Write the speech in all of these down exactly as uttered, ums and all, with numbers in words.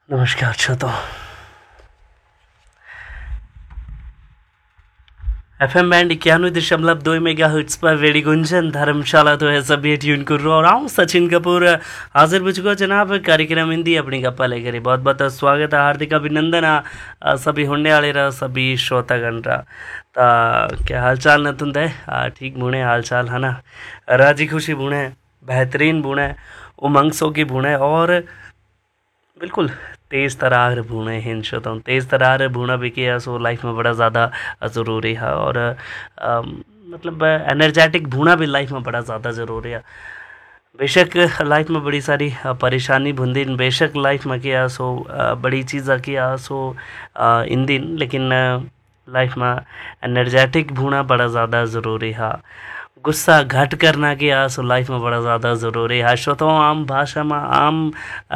नमस्कार श्रोताओं, F M band इक्यानवे दशमलव दो मेगा हर्ट्स पर रेडी गुंजन धर्मशाला तो है सभी ट्यून कर रहा और आऊँ सचिन कपूर हाजिर बुझ गो जनाब कार्यक्रम हिंदी अपनी गप्पा लेकर बहुत बहुत स्वागत है, हार्दिक अभिनंदन आ सभी होने वाले रहा सभी श्रोतागण रहा। ता क्या हाल चाल न तुंद है? ठीक बुने हाल चाल है ना, राजी खुशी बुने, बेहतरीन बुने, उमंग सो की बुने और बिल्कुल तेज़ तरार भूने हिन शोता हूँ। तेज़ तरार भूना भी किया सो लाइफ में बड़ा ज़्यादा ज़रूरी है और आ, मतलब एनर्जेटिक भूना भी लाइफ में बड़ा ज़्यादा ज़रूरी है। बेशक लाइफ में बड़ी सारी परेशानी भुंदिन, बेशक लाइफ में किया सो बड़ी चीज़ किया सो इन दिन, लेकिन लाइफ में एनर्जेटिक भूना बड़ा ज़्यादा ज़रूरी है। गुस्सा घट करना कि सो लाइफ में बड़ा ज़्यादा ज़रूरी है। श्रोताओं, आम भाषा में आम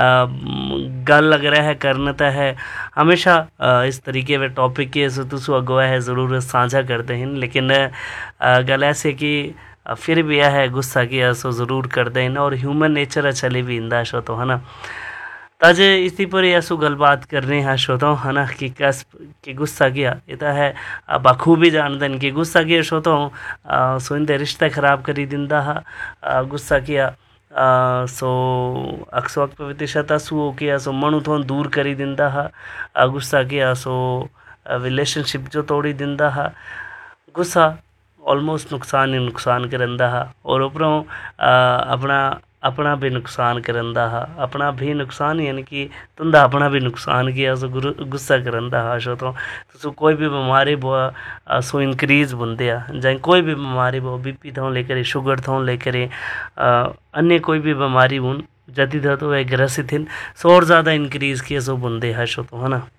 गल लग रहा है करना है हमेशा आ, इस तरीके वे टॉपिक के सो तुसु अगवा है ज़रूर साझा करते हैं, लेकिन आ, गल ऐसे कि फिर भी यह है गुस्सा किया सो ज़रूर करते हैं और ह्यूमन नेचर चले भी इंदा श्रोताओ है ना। ताजे इसी पर ऐसो गलबात कर रहे हैं श्रोताओं है ना कि कस कि गुस्सा किया इतना है बखूबी जानते हैं कि गुस्सा किया श्रोताओं सो इनके रिश्ते ख़राब करी दिंदा है। गुस्सा किया आ, सो अक्सो अक्स प्रतिशत सो किया सो मनु थोन दूर करी दिंदा है। गुस्सा किया सो रिलेशनशिप जो तोड़ी दिंदा है। गुस्सा ऑलमोस्ट नुकसान ही नुकसान करंदा है और ऊपरों अपना अपना भी नुकसान करंदा है, अपना भी नुकसान यानी कि तुंदा अपना भी नुकसान किया सो गुस्सा करंदा है। शो तो सो कोई भी बीमारी बो सो इंक्रीज बुंदे जाए, कोई भी बीमारी बो बीपी थों लेकर शुगर थों लेकर अन्य कोई भी बीमारी बुन जदी था तो वह ग्रसित हिन सो और ज़्यादा इंक्रीज किया सो बुंदे है शो तो है ना।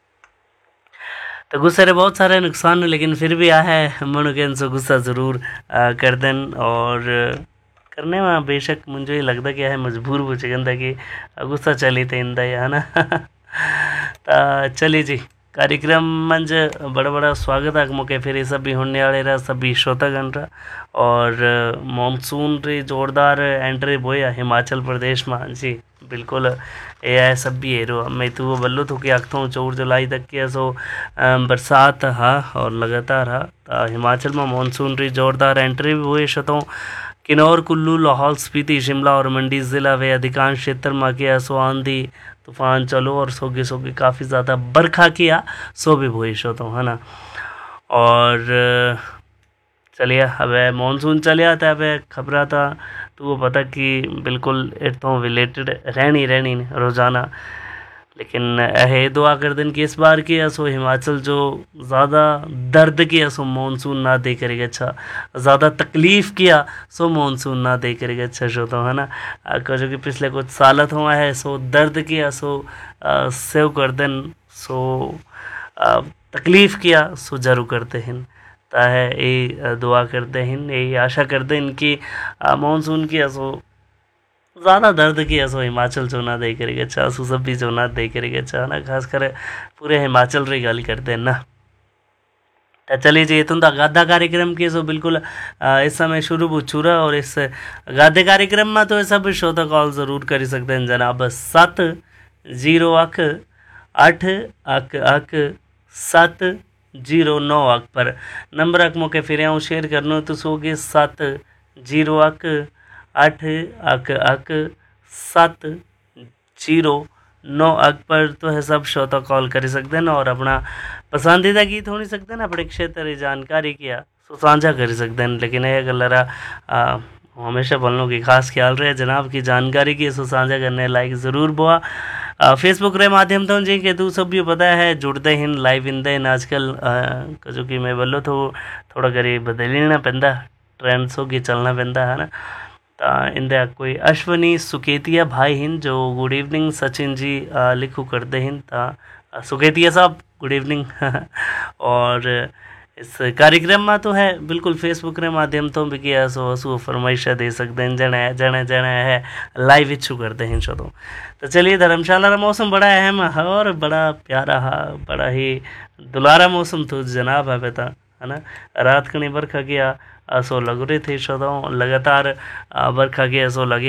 तो गुस्से रे बहुत सारे नुकसान है, लेकिन फिर भी आ है मनु के सो गुस्सा ज़रूर कर दें और करने में बेशक मुझे ये लगता कि है मजबूर हो चुका कि गुस्सा चली थे इंदा है ना। तो चलिए जी, कार्यक्रम मंज बड़ा बड़ा स्वागत है मौके फिर ये सभी होने वाले रहा सभी श्रोतागण रहा और मानसून रे जोरदार एंट्री बोया हिमाचल प्रदेश में जी बिल्कुल ये है सब भी हेरो मैं तो वो बल्लो तो कि अक्टूबर चौर जुलाई तक की सो बरसात हा और लगातार हा। तो हिमाचल में मानसून री जोरदार एंट्री भी हुए शतों किन्नौर कुल्लू लाहौल स्पीति शिमला और मंडी ज़िला वे अधिकांश क्षेत्र में किया सो आंधी तूफान चलो और सोगे सोगे काफ़ी ज़्यादा बरखा किया सो भी हुई शो तो है ना। और चलिए अब मानसून चले आता है खबरा था तो वो पता कि बिल्कुल इतों रिलेटेड रहनी रहनी रोज़ाना, लेकिन यह दुआ कर दिन कि इस बार की असो हिमाचल जो ज़्यादा दर्द किया सो मानसून ना दे करेगा, अच्छा ज़्यादा तकलीफ़ किया सो मानसून ना दे करेगा अच्छा शो तो है ना। जो कि पिछले कुछ सालत हुआ है सो दर्द किया सो सेव कर दिन सो तकलीफ़ किया सो जरूर करते हैं। ताहे ये दुआ करते हैं, यही आशा करते हैं कि मानसून की असो ज़्यादा दर्द की असो हिमाचल चो ना दे करेगा अच्छा सो सब भी चो ना दे करेगा अच्छा ना, खास कर पूरे हिमाचल री गल करते हैं ना। तो चलिए जी, तुम गाधा कार्यक्रम की सो बिल्कुल इस समय शुरू बुछूरा और इस गाधे कार्यक्रम में तो सब श्रोता कॉल ज़रूर कर सकते हैं जनाब सत्त जीरो अख अठ अख अख सत्त जीरो नौ अख पर नंबर अख मौके फिर आऊँ शेयर करना तो सोगे सत्त जीरो अख अठ अक अक सत्त जीरो नौ अक पर तो है सब श्रोता कॉल कर सकते हैं और अपना पसंदीदा गीत हो नहीं सकते हैं अपने क्षेत्र जानकारी किया सो साझा कर सकते हैं। लेकिन यह गलरा हमेशा बोलने की खास ख्याल रहे जनाब की जानकारी की सो साझा करने लाइक ज़रूर बोआ फेसबुक रे माध्यम तो जी के तू सब भी पता है जुड़ते हैं लाइव इंदे हैं आजकल जो कि मैं बोलो तो थोड़ा करी बदलना पैंदा ट्रेंड सो की चलना पैंदा है ना। इंदा कोई अश्वनी सुकेतिया भाई हिंद जो गुड इवनिंग सचिन जी लिखू करते हैं ता सुकेतिया साहब गुड इवनिंग। और इस कार्यक्रम में तो है बिल्कुल फेसबुक के माध्यम तो भी किया सो सो फरमाइशा दे सकते हैं जने जने जने है लाइव इच्छू करते हैं शो। तो चलिए, धर्मशाला का मौसम बड़ा अहम है और बड़ा प्यारा है, बड़ा ही दुलारा मौसम तो जनाब है बेटा है ना। रात कनी बरखा किया सो लग रही थी शो लगातार बरखा किया सो लगे